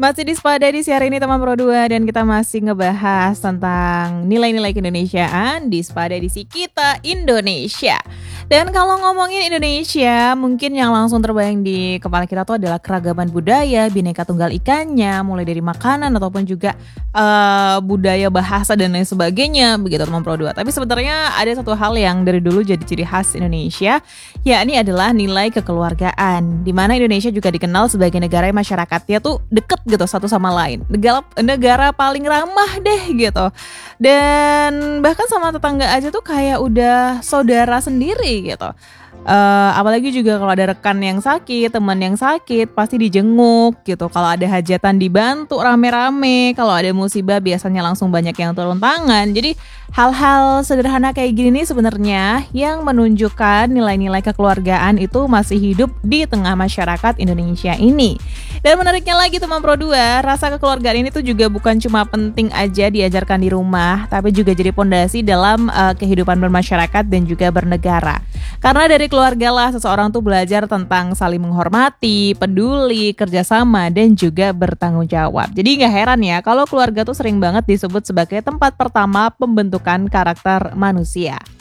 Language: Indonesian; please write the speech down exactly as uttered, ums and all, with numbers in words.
Masih di Spada edisi hari ini teman Pro dua dan kita masih ngebahas tentang nilai-nilai keindonesiaan di Spada edisi kita Indonesia. Dan kalau ngomongin Indonesia, mungkin yang langsung terbayang di kepala kita tuh adalah keragaman budaya, bineka tunggal ikannya, mulai dari makanan ataupun juga uh, budaya bahasa dan lain sebagainya, begitu teman Pro dua. Tapi sebenarnya ada satu hal yang dari dulu jadi ciri khas Indonesia, yakni adalah nilai kekeluargaan. Di mana Indonesia juga dikenal sebagai negara yang masyarakatnya tuh deket gitu satu sama lain. Negara negara paling ramah deh gitu. Dan bahkan sama tetangga aja tuh kayak udah saudara sendiri gitu. Uh, apalagi juga kalau ada rekan yang sakit, teman yang sakit pasti dijenguk gitu. Kalau ada hajatan dibantu rame-rame. Kalau ada musibah biasanya langsung banyak yang turun tangan. Jadi hal-hal sederhana kayak gini nih sebenarnya yang menunjukkan nilai-nilai kekeluargaan itu masih hidup di tengah masyarakat Indonesia ini. Dan menariknya lagi teman Pro dua, rasa kekeluargaan ini tuh juga bukan cuma penting aja diajarkan di rumah, tapi juga jadi pondasi dalam uh, kehidupan bermasyarakat dan juga bernegara. Karena dari keluarga lah seseorang tuh belajar tentang saling menghormati, peduli, kerjasama, dan juga bertanggung jawab. Jadi gak heran ya kalau keluarga tuh sering banget disebut sebagai tempat pertama pembentukan karakter manusia.